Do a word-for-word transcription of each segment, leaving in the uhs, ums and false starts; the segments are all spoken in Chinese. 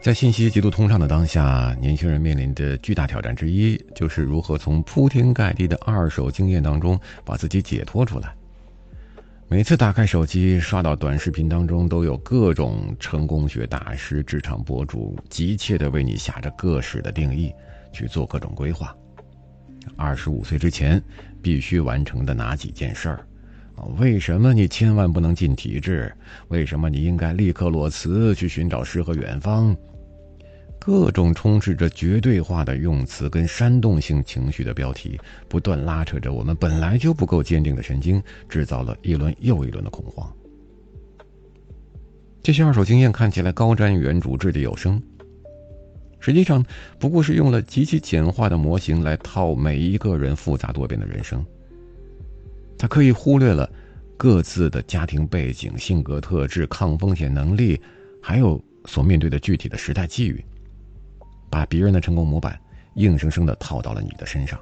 在信息极度通畅的当下，年轻人面临的巨大挑战之一，就是如何从铺天盖地的二手经验当中把自己解脱出来。每次打开手机，刷到短视频当中，都有各种成功学大师、职场博主急切地为你下着各式的定义，去做各种规划。二十五岁之前必须完成的哪几件事儿？为什么你千万不能进体制？为什么你应该立刻裸辞去寻找诗和远方？各种充斥着绝对化的用词跟煽动性情绪的标题，不断拉扯着我们本来就不够坚定的神经，制造了一轮又一轮的恐慌。这些二手经验看起来高瞻远瞩、掷地有声，实际上不过是用了极其简化的模型来套每一个人复杂多变的人生。它可以忽略了各自的家庭背景、性格特质、抗风险能力，还有所面对的具体的时代际遇，把别人的成功模板硬生生地套到了你的身上。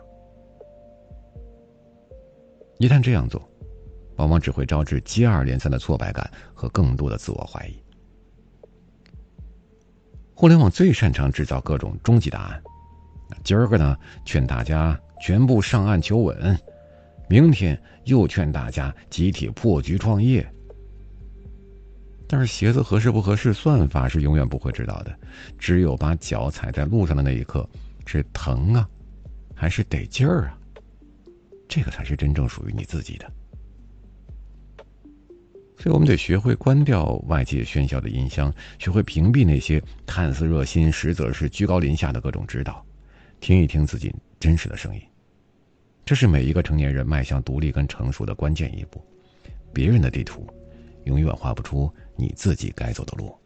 一旦这样做，往往只会招致接二连三的挫败感和更多的自我怀疑。互联网最擅长制造各种终极答案，今儿个呢劝大家全部上岸求稳，明天又劝大家集体破局创业。但是鞋子合适不合适，算法是永远不会知道的，只有把脚踩在路上的那一刻，是疼啊还是得劲儿啊，这个才是真正属于你自己的。所以我们得学会关掉外界喧嚣的音箱，学会屏蔽那些看似热心实则是居高临下的各种指导，听一听自己真实的声音。这是每一个成年人迈向独立跟成熟的关键一步。别人的地图永远画不出你自己该走的路。